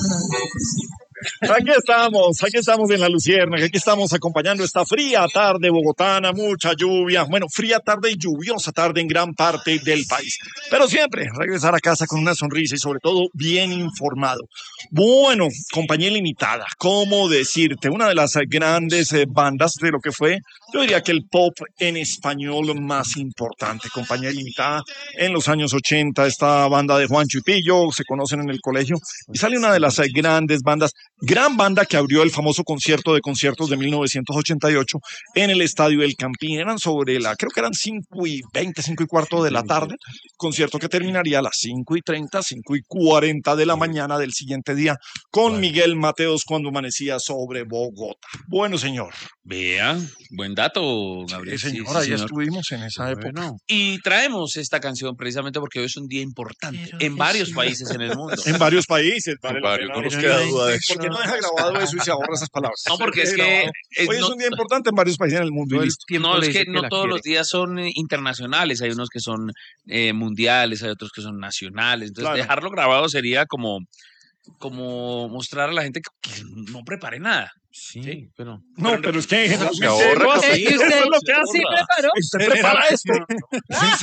Aquí estamos en La Luciérnaga, aquí estamos acompañando esta fría tarde bogotana, mucha lluvia, bueno, fría tarde y lluviosa tarde en gran parte del país, pero siempre regresar a casa con una sonrisa y sobre todo bien informado. Bueno, Compañía Limitada, ¿cómo decirte? Una de las grandes bandas de lo que fue, yo diría que el pop en español más importante. Compañía Limitada en los años 80, esta banda de Juancho y Pillo, se conocen en el colegio, y sale una de las grandes bandas, gran banda que abrió el famoso concierto de conciertos de 1988 en el Estadio El Campín. Eran sobre creo que eran 5:20, 5:15 de la tarde, concierto que terminaría a las 5:30, 5:40 de la mañana del siguiente día con Miguel Mateos cuando amanecía sobre Bogotá. Bueno, señor. Vea, buen dato, Gabriel. Sí, señor, ahí estuvimos en esa época. Y traemos esta canción precisamente porque hoy es un día importante en varios países en el mundo. En varios países, vale la pena. No nos queda duda de eso. ¿Por qué no deja grabado eso y se ahorra esas palabras? No, porque es que... Hoy es un día importante en varios países en el mundo. No, es que no todos los días son internacionales. Hay unos que son mundiales, hay otros que son nacionales. Entonces, dejarlo grabado sería como mostrar a la gente que no prepare nada. Sí, pero... No, pero es que... Se ahorra. ¿Usted sí preparó? ¿Usted prepara esto? ¿En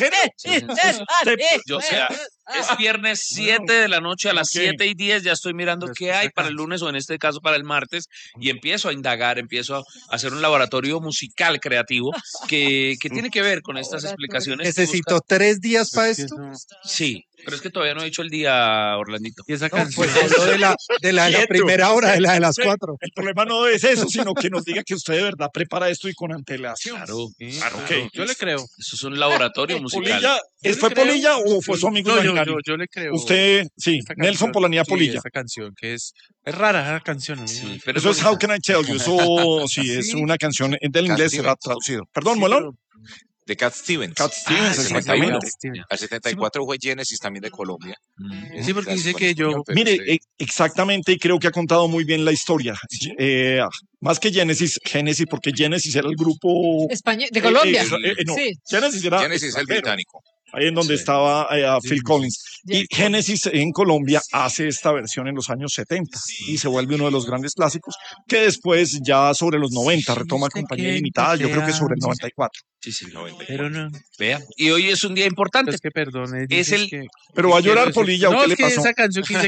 serio? O sea, es viernes 7 de la noche, a las 7:10 ya estoy mirando qué hay para el lunes o en este caso para el martes y empiezo a indagar, empiezo a hacer un laboratorio musical creativo que tiene que ver con estas explicaciones. ¿Necesito 3 días para esto? Sí, pero es que todavía no he dicho el día, Orlandito. Y esa canción de la primera hora, de las 4. El problema no es eso, sino que nos diga que usted de verdad prepara esto y con antelación. Claro. Okay. Yo le creo. Eso es un laboratorio musical. ¿Fue Polilla o fue su amigo imaginario? Yo le creo. Usted, sí, Nelson Polanía Polilla. Esa canción que es rara, esa canción. Sí, pero eso es How Can I Tell You. Eso sí, es una canción del inglés será traducido. Perdón, Molón. De Cat Stevens. Cat Stevens, exactamente. Al 74 fue Genesis también de Colombia. Sí, porque dice que yo... Mire, exactamente, y creo que ha contado muy bien la historia. Más que Genesis, porque Genesis era el grupo... Español, de Colombia. No, sí. Genesis es el británico. Ahí en donde estaba Phil Collins. Y Genesis en Colombia hace esta versión en los años 70 y se vuelve uno de los grandes clásicos que después ya sobre los 90 retoma Compañía Limitada, yo creo que sobre el 94. Sí, 94. Pero no. Vea, y hoy es un día importante. Es que perdone. Pero va a llorar Polilla, ¿o qué le pasó? Esa canción que dice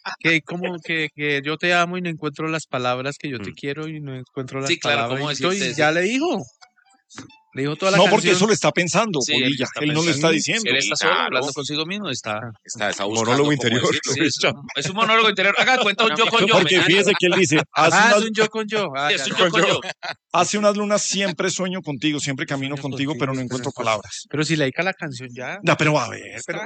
que yo te amo y no encuentro las palabras, que yo te quiero y no encuentro las palabras. ¿cómo decirte eso? Ya le dijo. Le dijo toda la canción. No, porque eso lo está pensando, Polilla. Él no lo está diciendo. Él está solo hablando consigo mismo. Está monólogo interior. Es un monólogo interior. Haga cuenta un yo con yo. Porque fíjese que él dice... es un yo con yo. Es un yo con yo. Hace unas lunas siempre sueño contigo, siempre camino contigo, pero no encuentro palabras. Pero si le dedica la canción ya... No, pero a ver, pero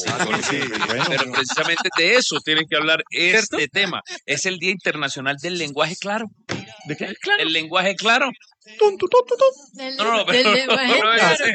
precisamente de eso tienen que hablar este tema. Es el Día Internacional del Lenguaje Claro. ¿De qué? El lenguaje claro. No, del lenguaje claro.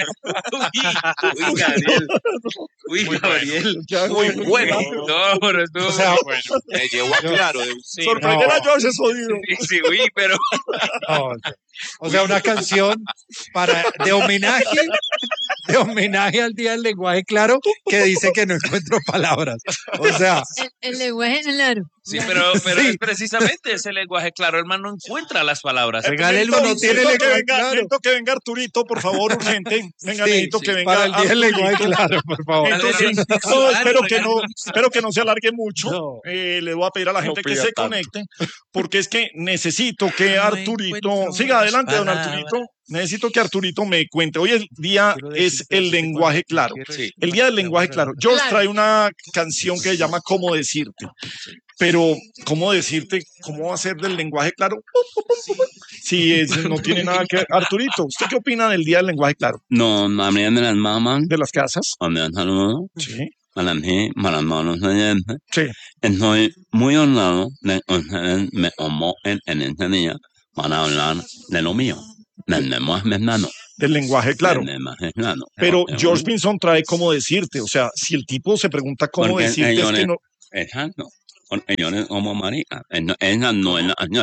Uy, Gabriel. Muy bueno. No, pero tú. O sea, me llevó a claro. Sorprender a George es jodido. Sí, pero. O sea, una canción de homenaje al Día del Lenguaje Claro que dice que no encuentro palabras. O sea, el lenguaje claro. Sí, pero es precisamente ese lenguaje claro. El man no encuentra las palabras. Regálelo, no tiene lenguaje claro. Necesito que venga Arturito, por favor, urgente. Venga, necesito que venga para el Día del Lenguaje Claro, por favor. Entonces, espero que no se alargue mucho. No. Le voy a pedir a la gente que se conecte, porque es que necesito que Arturito... Siga adelante, don Arturito. Necesito que Arturito me cuente. Hoy el día es el lenguaje claro. Sí. El día del lenguaje claro. George trae una canción que se llama ¿Cómo decirte? Pero, ¿cómo decirte? ¿Cómo va a ser del lenguaje claro? Si no tiene nada que ver. Arturito, ¿usted qué opina del día del lenguaje claro? No, María de las mamás. ¿De las casas? Un saludo. Sí. Para mí, para los manos oyentes. Sí. Estoy muy honrado de que ustedes me convoquen en este día para hablar de lo mío. Del lenguaje claro. Pero George Pinson trae cómo decirte. O sea, si el tipo se pregunta cómo decirte, es que no. Exacto. Porque yo le como marica. Esa no es la canción.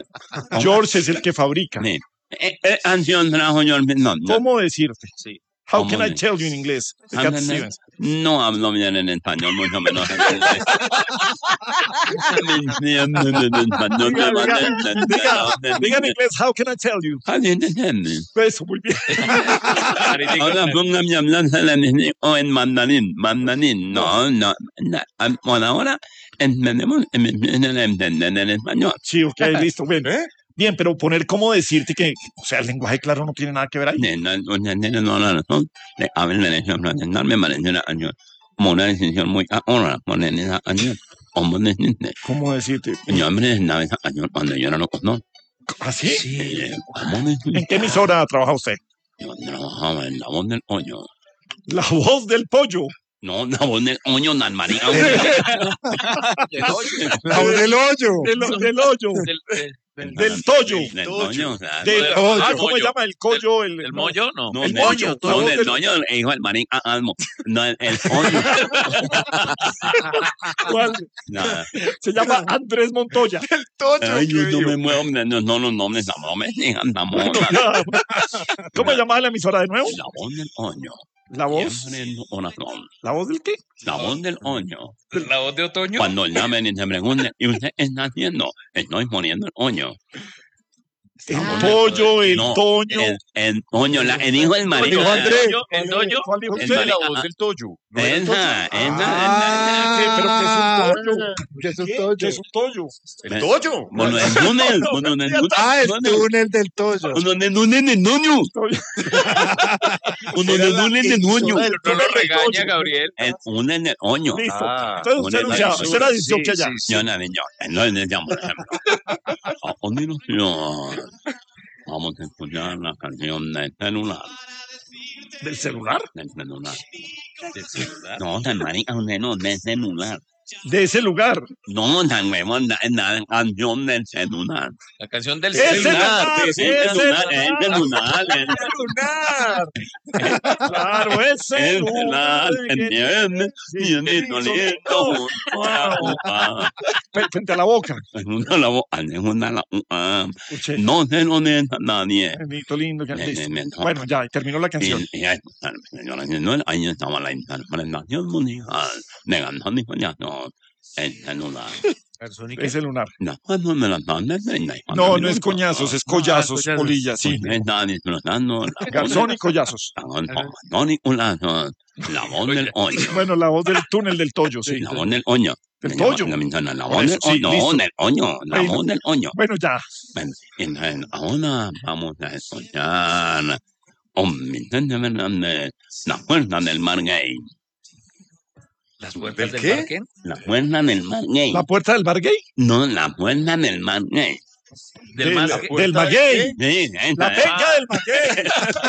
George es el que fabrica. Canción trajo George Pinson. ¿Cómo decirte? Sí. How can I tell you en inglés? Cat Stevens. No hablo bien en español, mucho menos en inglés. Diga en inglés, how can I tell you? Eso, muy bien. Ahora póngame a hablar o en mandarín. Mandarín, no. Por ahora entendemos en español. Sí, ok, listo. Bien. Bien, pero poner cómo decirte que, o sea, el lenguaje claro no tiene nada que ver ahí. Una decisión muy ahora, ¿Cómo decirte? Cuando yo no lo conozco. ¿Ah, sí? Sí. ¿En qué emisora trabaja usted? Yo trabajaba en La Voz del Hoyo. La Voz del Pollo. No, La Voz del Hoyo, María. La Voz del Hoyo. Del hoyo. Del Toyo. Del Toyo. ¿Cómo se llama? El Collo. ¿El Mollo? No. No, el del Pollo. No, del Toyo, hijo del marín Almo. No, el Hoyo. ¿Cuál? Nada. Se llama Andrés Montoya. El Toyo. Ay, yo no me muevo, no los nombres, ¿Cómo se llama la emisora de nuevo? La Voz del Hoyo. La Voz. Siempre en oración. ¿La Voz del qué? La Voz del Hoyo. ¿La Voz de Otoño? Cuando llamen y se pregunten, ¿y usted está haciendo? Estoy poniendo el hoyo. El pollo, el No, toño. El hoyo, el hijo del marido. Dijo Andrés. ¿El Toño? ¿Cuál dijo El usted? marido. La Voz del Toyo. Esa. ¿Pero qué es un toño? ¿Qué es un ¿Qué Toyo? es un toyo? ¿El Toyo? Bueno, el túnel. Ah, el túnel del Toyo. Uno de túnel de noño. Uno de túnel de noño. No lo regaña, Gabriel. El túnel de oño. Listo. Ah, Entonces usted era 18 allá. Yo no le llamo, por ejemplo. Vamos a escuchar la canción del celular. ¿Del celular? Del celular. No, tan marica, no, del celular. De ese lugar. No, tan huevón, la canción del celular. La canción del ¡Es celular. celular! El celular. Claro, es El celular. celular, ¿entiendes? Bienito, lindo. Frente a la boca. Escuché. No se lo deja nadie. Benito lindo. Bueno, ya, terminó la canción. Ahí estaba la interpretación mundial de canciones el celular. Es celular. No, No es coñazos, es collazos, collazos. polillas, sí. Está disfrutando Garzón y collazos. la voz del hoyo. Bueno, la voz del túnel del Toyo, sí. La voz del hoyo. ¿Del Toyo? La voz Por del eso, sí, hoyo. listo. No, del hoyo. La Bueno. voz del hoyo. Bueno, ya. Bueno, entonces, ahora vamos a escuchar la fuerza del mar gay. ¿Las puertas del qué? parque? La fuerza del mar gay. ¿La puerta del bar gay? No, la fuerza del mar gay. Del mar que- Del maguey. Sí, La esa, penca del maguey.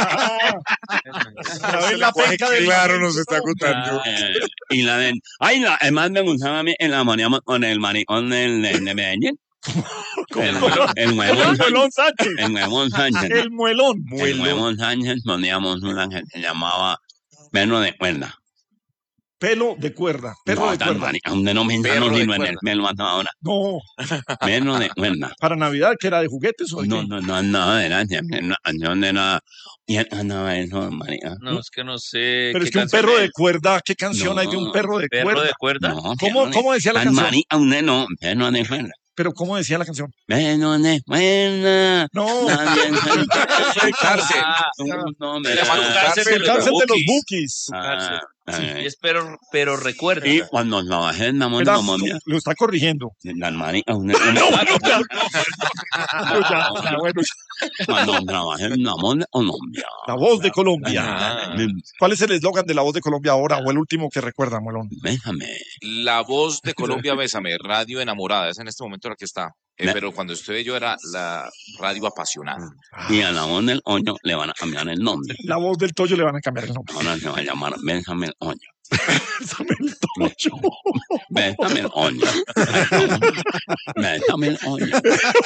A ver, la penca del Claro, maguey. nos está contando. y la de. Ay, además me gustaba a mí en la moníamos con el maricón de Medellín. El El huevón. muelón Sánchez. El huevón Sánchez. El muelón. El huevón Sánchez poníamos una que se llamaba Perro de Cuerda. Pelo de cuerda. Perro No, de tan cuerda. marica, donde no me Perro insano de sino en el cuerda. pelo hasta ahora. No, Perro de Cuerda. para Navidad, que era de juguetes o de No, qué? no, era siempre una canción era. Y andaba eso, marica. No, es que no sé. Pero qué es que un canción perro es. de cuerda, ¿qué canción No. hay de un perro de ¿Perro cuerda? de cuerda? No, ¿Cómo- perro de- cómo decía la tan canción? marica, un no, perro de cuerda. Pero ¿cómo decía la canción? Perro de cuerda. No, Nadie De cárcel. No, Se llama Cárcel de el cárcel de los Bukis. Bukis. Sí, es pero recuerda. Y cuando trabajé en la Espera, monomía, lo está corrigiendo. las maricas, No, ya, bueno, cuando trabajé en la monomía. la voz de Colombia. Ah. ¿Cuál es el eslogan de la voz de Colombia ahora o el último que recuerda, Muelón? Déjame. La Voz de Colombia, Bésame, radio enamorada. Es en este momento la que está. Pero cuando estuve yo era la radio apasionada. Y a la voz del hoyo le van a cambiar el nombre. La voz del Toyo le van a cambiar el nombre. Ahora se va a llamar Bésame el hoyo. Bésame el Toyo. Bésame el hoyo. Bésame el oño.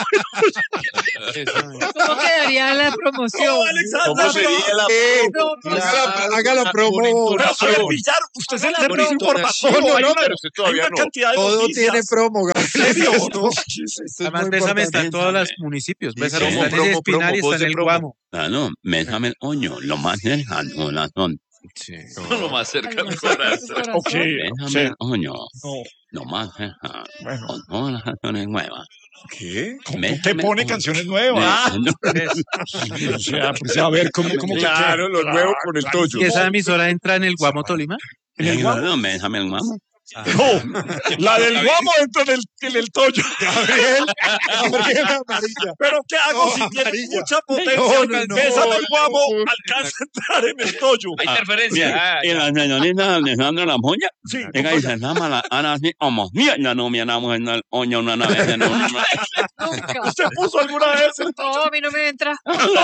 ¿Cómo quedaría la promoción? ¿Cómo, Alexandra? ¿Cómo sería la Haga la promo. Pero soy el villano, usted es el servicio entonación. informativo. No, Hay no, una, pero usted hay todavía una no. cantidad de Todo noticias. tiene promo, ¿En serio? No, Además, Bésame está en todos los municipios. Bésame promo, está en ese Espinal y está en el Guamo. Claro, bésame el oño, lo más cercano, corazón. Lo más cerca del corazón. Ok, Bésame el oño, no. lo más cercano, Bueno. con todas las canciones nuevas. ¿Qué? ¿Cómo Bésame te pone el canciones nuevas? oño. O sea, pues a ver, ¿cómo Claro, lo nuevo con el Toyo. ¿Y esa emisora entra en el Guamo Tolima? ¿En el Guamo? Claro, bésame el guamo. No, la del Guamo dentro del Toyo. Gabriel amarilla. Pero ¿qué hago No, si tiene amarilla. mucha potencia? No, Bésame el Guamo, no. alcanza a entrar en el Toyo. Hay interferencia. Mira, y la señorita Alejandra La Moya, Sí, llega y se llama la Ana así, como, mira, ya no me enamoré en el oño una vez. Nunca. ¿usted puso alguna vez el No, a mí no me entra.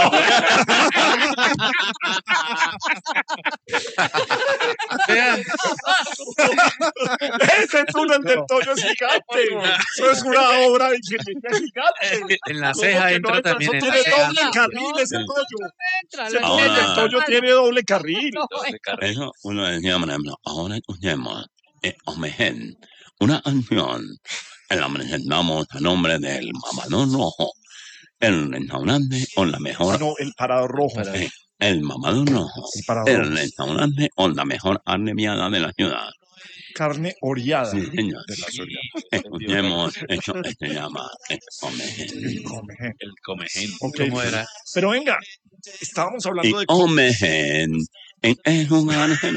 Ese túnel del Toyo es gigante? Eso es una obra de ingeniería gigante. En la ¿Cómo ceja que entra no? también. Eso En tiene la ceja. doble carril ese Toyo. No me entra. Ese la túnel Ahora- del Toyo tiene doble carril. No, Eso uno decía, por ejemplo, ahora escuchemos Omegen, una canción en la presentamos a nombre del Mamadón Rojo, el restaurante con la mejor, No, el parado rojo. el Mamadón Rojo, El parado el rojo. restaurante con la mejor arneviada de la ciudad. Carne oreada. Sí, señor. De la Soria. Escuchemos, eso se llama Omegen. Comején. El comején. Ok, ¿Cómo era? Pero venga, estábamos Y hablando de Omegen es un ángel.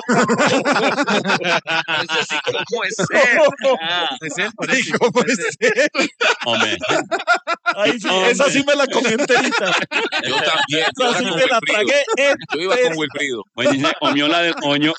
Es así como es ser. Es él, por eso. ¿Cómo es él? Omegen. Ahí sí, esa sí me la comí enterita. Yo también. Yo Esa iba sí con me la Wilfrido. tragué Yo iba con Wilfrido. Pues dice, omiola del oño.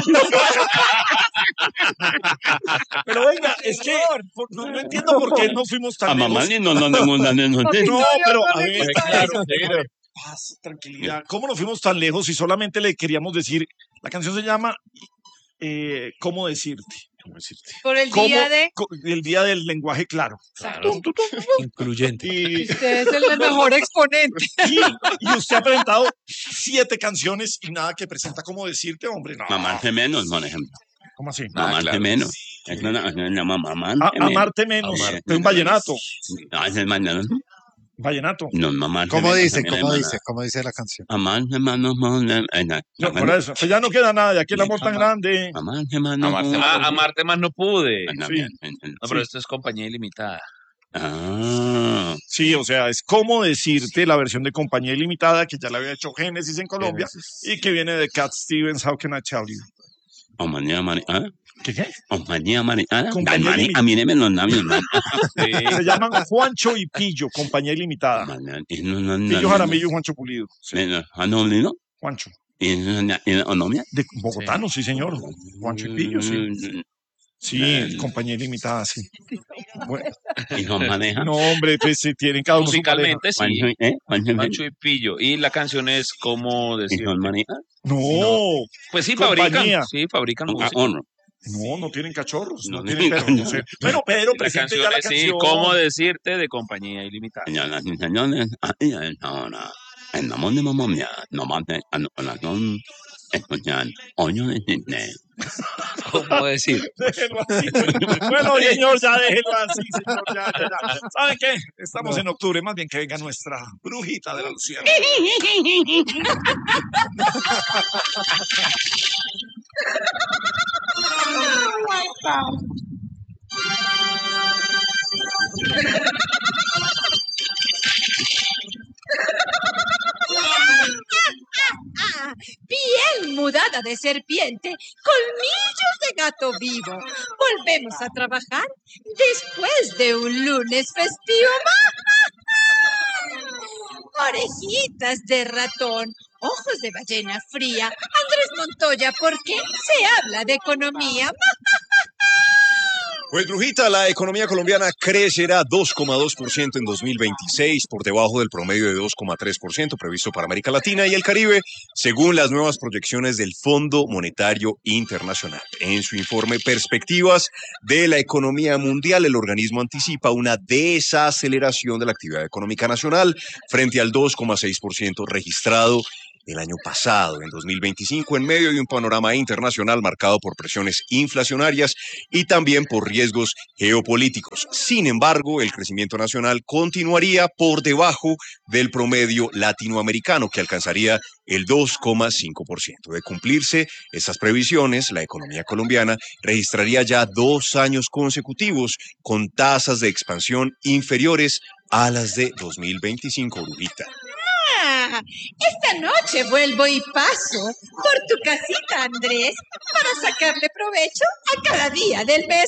Pero venga, es que no entiendo por qué no fuimos A tan mamá lejos. ni no le gustan esos temas. No, pero a ver, Claro, paz, tranquilidad. ¿Cómo nos fuimos tan lejos si solamente le queríamos decir? La canción se llama ¿Cómo decirte? ¿Cómo decirte? por el ¿Cómo? día de. El día del lenguaje claro. Incluyente. Y, Usted es el mejor exponente. y usted ha presentado 7 canciones y nada que presenta cómo decirte, hombre. No. Mamarte menos, por ejemplo. ¿Cómo así? Mamarte claro. menos. Es una canción que se llama Mamarte menos. Amarte menos. Amarte De un vallenato. Ah, es el mañana. Vallenato. No, mamarte ¿Cómo menos dice? también, ¿Cómo hermana. dice? ¿Cómo dice la canción? Amarte menos, No, por eso. Pues ya no queda nada. De aquí el amor tan grande. Amarte menos. Amarte más. Amarte más no pude. Anda Sí. bien. No, pero esto es compañía ilimitada. Ah, Sí, o sea, es como decirte la versión de Compañía Ilimitada que ya la había hecho Génesis en Colombia y que viene de Cat Stevens, How Can I Tell You. compañía mariana. ¿Qué? Compañía mariana. Compañía Ay, limitada. a mí me los labios, man. Se llaman Juancho y Pillo, Compañía Ilimitada. Pillo Jaramillo y Juancho Pulido. Sí, Juancho. ¿Y Onomia? De Bogotano, sí, señor. Juancho y Pillo, sí. Sí, Compañía Ilimitada, sí. Bueno, ¿Y nos maneja? no, hombre, pues tienen cada uno su pareja. Musicalmente, sí. Juancho, Pancho y Pillo. Y la canción es como ¿Y decir. nos maneja? No, Pues sí, Compañía. fabrican. Sí, fabrican música. no tienen cachorros, no No tienen tienen perros. No sé. Bueno, pero La presente canción ya la es, sí, canción. ¿cómo decirte? De compañía ilimitada. Señoras y señores, ahí es ahora. En la mano de mamá mía, no mate a la corazón. Escuchan, oño de Disney. ¿Cómo decir? Déjenlo así. Bueno, señor, ya déjenlo así, señor. Ya. ¿Saben qué? Estamos en octubre, más bien que venga nuestra brujita de la luciérnaga. Piel mudada de serpiente, colmillos de gato vivo. Volvemos a trabajar después de un lunes festivo. Orejitas de ratón, ojos de ballena fría. Andrés Montoya, ¿por qué se habla de economía? Pues, Brujita, la economía colombiana crecerá 2,2% en 2026, por debajo del promedio de 2,3% previsto para América Latina y el Caribe, según las nuevas proyecciones del Fondo Monetario Internacional. En su informe Perspectivas de la Economía Mundial, el organismo anticipa una desaceleración de la actividad económica nacional frente al 2,6% registrado el año pasado, en 2025, en medio de un panorama internacional marcado por presiones inflacionarias y también por riesgos geopolíticos. Sin embargo, el crecimiento nacional continuaría por debajo del promedio latinoamericano, que alcanzaría el 2,5%. De cumplirse estas previsiones, la economía colombiana registraría ya 2 años consecutivos con tasas de expansión inferiores a las de 2025, Brujita. Esta noche vuelvo y paso por tu casita, Andrés, para sacarle provecho a cada día del mes.